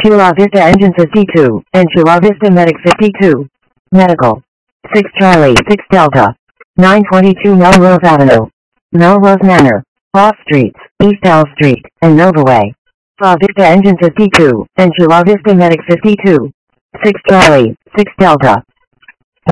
Chula Vista Engine 52, and Chula Vista Medic 52. Medical. 6 Charlie 6 Delta. 922 Melrose Avenue. Melrose Manor. Off Streets, East L Street, and Nova Way. Chula Vista Engine 52, and Chula Vista Medic 52. 6 Charlie 6 Delta.